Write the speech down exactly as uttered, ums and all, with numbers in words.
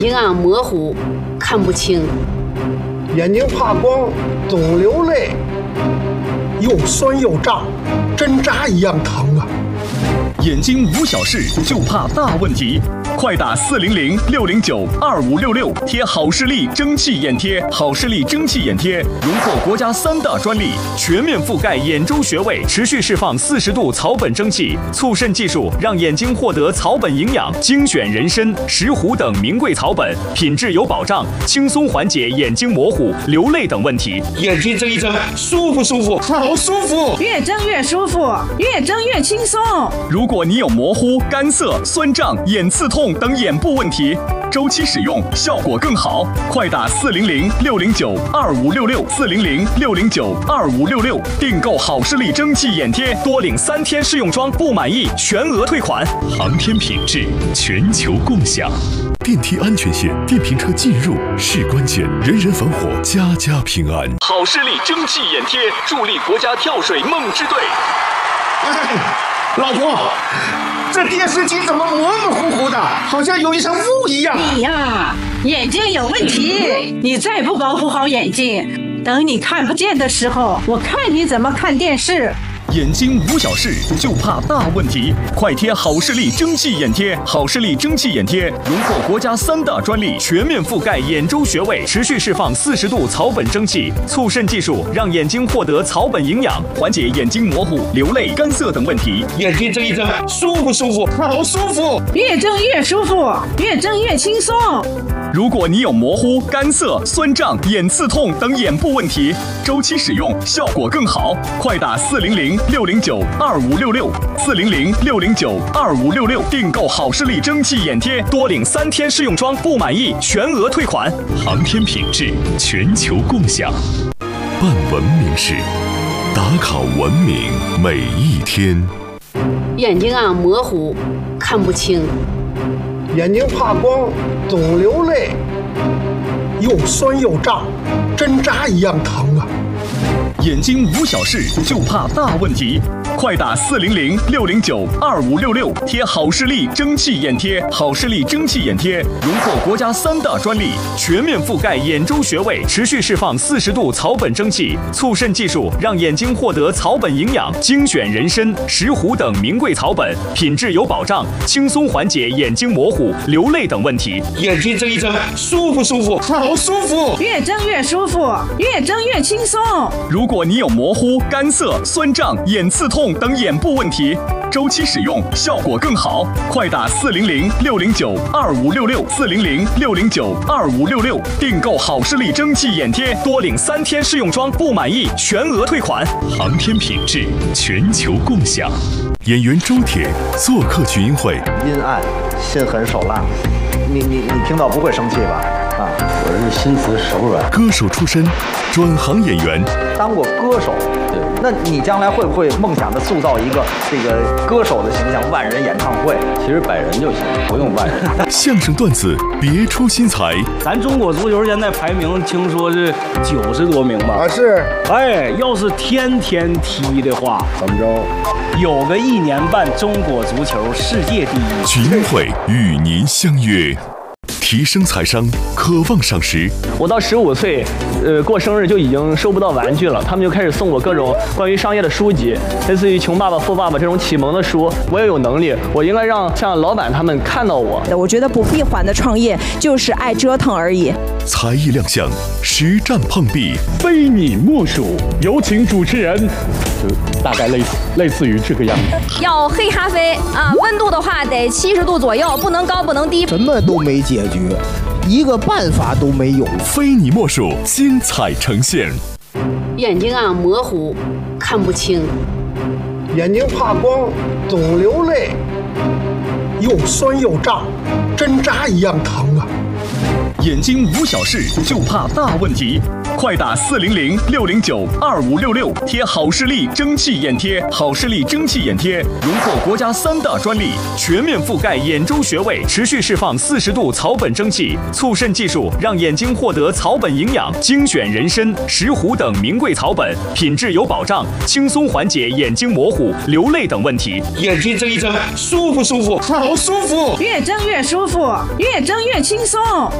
阴暗模糊，看不清； 眼睛怕光，总流泪，又酸又胀，针扎一样疼啊！ 眼睛无小事，就怕大问题。快打四零零六零九二五六六，贴好视力蒸汽眼贴。好视力蒸汽眼贴荣获国家三大专利，全面覆盖眼周穴位，持续释放四十度草本蒸汽，促渗技术让眼睛获得草本营养。精选人参、石斛等名贵草本，品质有保障，轻松缓解眼睛模糊、流泪等问题。 眼睛睁一睁，舒服舒服，好舒服， 越睁越舒服，越睁越轻松。 如果你有模糊、干涩、酸胀、眼刺痛等眼部问题，周期使用效果更好。快打四零零六零九二五六六四零零六零九二五六六，订购好视力蒸汽眼贴，多领三天试用装，不满意全额退款。航天品质，全球共享。 电梯安全线，电瓶车进入是关键，人人防火，家家平安。 好视力蒸汽眼贴，助力国家跳水梦之队。 哎，老婆，这电视机怎么模模糊糊的，好像有一层雾一样？ 你呀，眼睛有问题，你再不保护好眼睛，等你看不见的时候，我看你怎么看电视。 眼睛无小事，就怕大问题。快贴好视力蒸汽眼贴。好视力蒸汽眼贴荣获国家三大专利，全面覆盖眼周穴位，持续释放四十度草本蒸汽，促渗技术让眼睛获得草本营养，缓解眼睛模糊、流泪、干涩等问题。 眼睛睁一睁，舒服舒服，好舒服， 越睁越舒服，越睁越轻松。 如果你有模糊、干涩、酸胀、眼刺痛等眼部问题，周期使用效果更好。快打四零零六零九二五六六四零零六零九二五六六，订购好视力蒸汽眼贴，多领三天试用装，不满意全额退款。航天品质，全球共享。 办文明事，打卡文明每一天。 眼睛啊模糊，看不清； 眼睛怕光，总流泪，又酸又胀，针扎一样疼啊！ 眼睛无小事，就怕大问题。快打四零零六零九二五六六，贴好视力蒸汽眼贴。好视力蒸汽眼贴荣获国家三大专利，全面覆盖眼周穴位，持续释放四十度草本蒸汽，促渗技术让眼睛获得草本营养。精选人参、石斛等名贵草本，品质有保障，轻松缓解眼睛模糊、流泪等问题。 眼睛睁一睁，舒服舒服，好舒服， 越睁越舒服，越睁越轻松。 如果你有模糊、干涩、酸胀、眼刺痛等眼部问题，周期使用效果更好。快打四零零六零九二五六六四零零六零九二五六六，订购好视力蒸汽眼贴，多领三天试用装，不满意全额退款。航天品质，全球共享。 演员周铁做客群英会， 阴暗，心狠手辣，你你你听到不会生气吧？啊， 我是心慈手软。 歌手出身，转行演员， 当过歌手，对，那你将来会不会梦想着塑造一个这个歌手的形象？万人演唱会， 其实百人就行，不用万人。 相声段子别出心裁。 咱中国足球现在排名听说是九十多名吧？ 啊是。 哎，要是天天踢的话，怎么着？有个一年半，中国足球世界第一。 群英会与您相约。提升财商，渴望赏识。 我到十五岁，呃，过生日就已经收不到玩具了，他们就开始送我各种关于商业的书籍，类似于《穷爸爸富爸爸》这种启蒙的书。我也有能力，我应该让像老板他们看到我。 我觉得不闭环的创业就是爱折腾而已。 才艺亮相，实战碰壁， 非你莫属。有请主持人，就大概类似类似于这个样子。 要黑咖啡啊，温度的话得七十度左右，不能高不能低。 什么都没解决，一个办法都没有。 非你莫属，精彩呈现。 眼睛啊模糊，看不清； 眼睛怕光，总流泪，又酸又胀，针扎一样疼啊！ 眼睛无小事，就怕大问题。快打四零零六零九二五六六，贴好视力蒸汽眼贴。好视力蒸汽眼贴荣获国家三大专利，全面覆盖眼周穴位，持续释放四十度草本蒸汽，促渗技术让眼睛获得草本营养。精选人参、石斛等名贵草本，品质有保障，轻松缓解眼睛模糊、流泪等问题。 眼睛睁一睁，舒服舒服，好舒服， 越睁越舒服，越睁越轻松。